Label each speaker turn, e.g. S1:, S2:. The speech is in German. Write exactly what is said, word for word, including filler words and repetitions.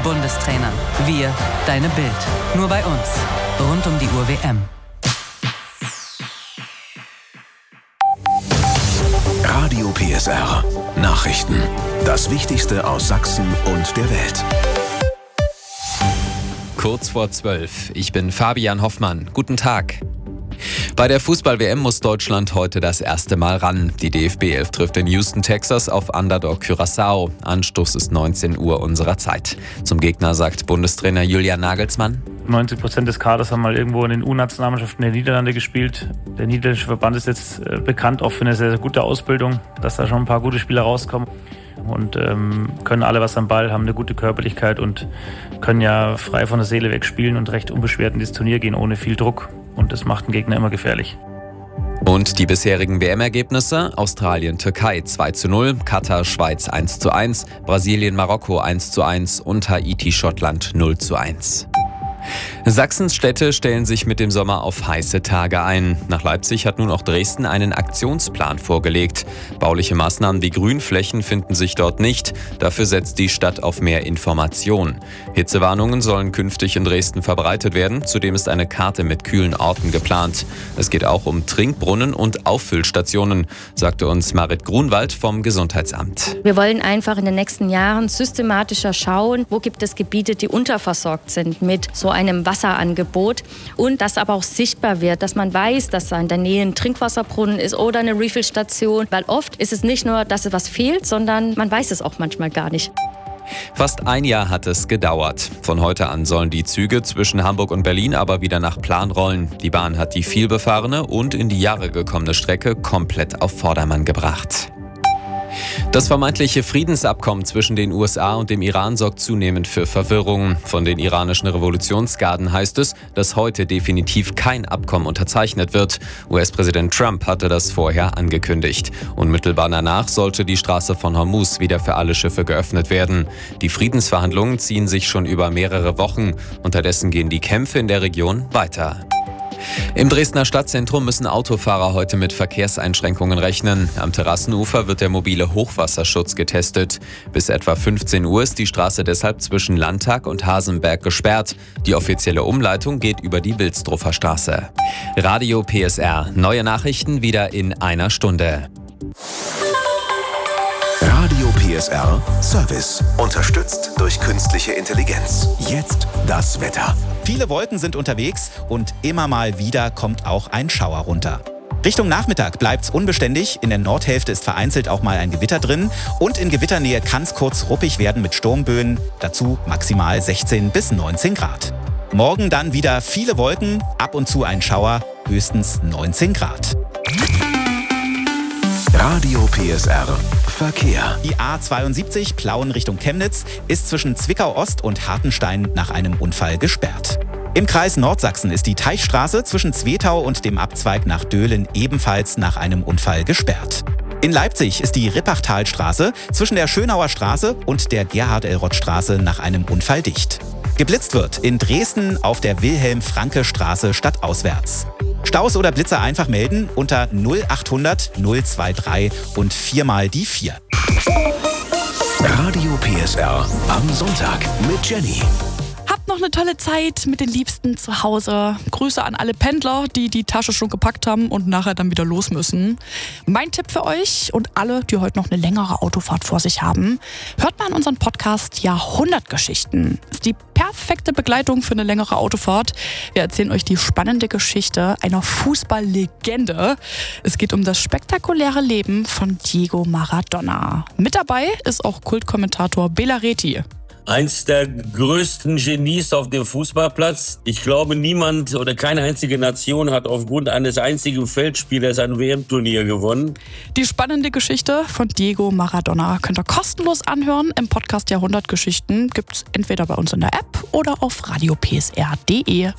S1: Bundestrainer. Wir, deine Bild. Nur bei uns. Rund um die Uhr W M.
S2: Radio P S R. Nachrichten. Das Wichtigste aus Sachsen und der Welt.
S3: Kurz vor zwölf. Ich bin Fabian Hoffmann. Guten Tag. Bei der Fußball-W M muss Deutschland heute das erste Mal ran. Die D F B elf trifft in Houston, Texas auf Underdog Curaçao. Anstoß ist neunzehn Uhr unserer Zeit. Zum Gegner sagt Bundestrainer Julian Nagelsmann:
S4: neunzig Prozent des Kaders haben mal irgendwo in den U-Nationalmannschaften der Niederlande gespielt. Der niederländische Verband ist jetzt bekannt auch für eine sehr, sehr gute Ausbildung, dass da schon ein paar gute Spieler rauskommen. Und ähm, können alle was am Ball, haben eine gute Körperlichkeit und können ja frei von der Seele weg spielen und recht unbeschwert in das Turnier gehen, ohne viel Druck. Und das macht den Gegner immer gefährlich.
S3: Und die bisherigen W M-Ergebnisse: Australien-Türkei zwei zu null, Katar-Schweiz eins zu eins, Brasilien-Marokko eins zu eins und Haiti-Schottland null zu eins. Sachsens Städte stellen sich mit dem Sommer auf heiße Tage ein. Nach Leipzig hat nun auch Dresden einen Aktionsplan vorgelegt. Bauliche Maßnahmen wie Grünflächen finden sich dort nicht. Dafür setzt die Stadt auf mehr Information. Hitzewarnungen sollen künftig in Dresden verbreitet werden. Zudem ist eine Karte mit kühlen Orten geplant. Es geht auch um Trinkbrunnen und Auffüllstationen, sagte uns Marit Grunwald vom Gesundheitsamt.
S5: Wir wollen einfach in den nächsten Jahren systematischer schauen, wo gibt es Gebiete, die unterversorgt sind mit so einem Wasserangebot und das aber auch sichtbar wird, dass man weiß, dass da in der Nähe ein Trinkwasserbrunnen ist oder eine Refill-Station, weil oft ist es nicht nur, dass es was fehlt, sondern man weiß es auch manchmal gar nicht.
S3: Fast ein Jahr hat es gedauert. Von heute an sollen die Züge zwischen Hamburg und Berlin aber wieder nach Plan rollen. Die Bahn hat die vielbefahrene und in die Jahre gekommene Strecke komplett auf Vordermann gebracht. Das vermeintliche Friedensabkommen zwischen den U S A und dem Iran sorgt zunehmend für Verwirrung. Von den iranischen Revolutionsgarden heißt es, dass heute definitiv kein Abkommen unterzeichnet wird. U S-Präsident Trump hatte das vorher angekündigt. Unmittelbar danach sollte die Straße von Hormuz wieder für alle Schiffe geöffnet werden. Die Friedensverhandlungen ziehen sich schon über mehrere Wochen. Unterdessen gehen die Kämpfe in der Region weiter. Im Dresdner Stadtzentrum müssen Autofahrer heute mit Verkehrseinschränkungen rechnen. Am Terrassenufer wird der mobile Hochwasserschutz getestet. Bis etwa fünfzehn Uhr ist die Straße deshalb zwischen Landtag und Hasenberg gesperrt. Die offizielle Umleitung geht über die Wilsdruffer Straße. Radio P S R. Neue Nachrichten wieder in einer Stunde.
S2: Radio P S R Service. Unterstützt durch künstliche Intelligenz. Jetzt das Wetter.
S6: Viele Wolken sind unterwegs und immer mal wieder kommt auch ein Schauer runter. Richtung Nachmittag bleibt's unbeständig. In der Nordhälfte ist vereinzelt auch mal ein Gewitter drin. Und in Gewitternähe kann es kurz ruppig werden mit Sturmböen. Dazu maximal sechzehn bis neunzehn Grad. Morgen dann wieder viele Wolken, ab und zu ein Schauer, höchstens neunzehn Grad.
S2: Radio P S R Verkehr.
S6: Die A zweiundsiebzig Plauen Richtung Chemnitz ist zwischen Zwickau-Ost und Hartenstein nach einem Unfall gesperrt. Im Kreis Nordsachsen ist die Teichstraße zwischen Zwetau und dem Abzweig nach Döhlen ebenfalls nach einem Unfall gesperrt. In Leipzig ist die Rippachtalstraße zwischen der Schönauer Straße und der Gerhard-Elrod-Straße nach einem Unfall dicht. Geblitzt wird in Dresden auf der Wilhelm-Franke-Straße stadtauswärts. Staus oder Blitzer einfach melden unter null achthundert null dreiundzwanzig und viermal die vier.
S2: Radio P S R am Sonntag mit Jenny.
S7: Habt noch eine tolle Zeit mit den Liebsten zu Hause. Grüße an alle Pendler, die die Tasche schon gepackt haben und nachher dann wieder los müssen. Mein Tipp für euch und alle, die heute noch eine längere Autofahrt vor sich haben: Hört mal in unseren Podcast Jahrhundertgeschichten. Das ist die perfekte Begleitung für eine längere Autofahrt. Wir erzählen euch die spannende Geschichte einer Fußballlegende. Es geht um das spektakuläre Leben von Diego Maradona. Mit dabei ist auch Kultkommentator Bela Reti.
S8: Eins der größten Genies auf dem Fußballplatz. Ich glaube, niemand oder keine einzige Nation hat aufgrund eines einzigen Feldspielers ein W M-Turnier gewonnen.
S7: Die spannende Geschichte von Diego Maradona könnt ihr kostenlos anhören im Podcast Jahrhundertgeschichten. Gibt's entweder bei uns in der App oder auf radio p s r punkt d e.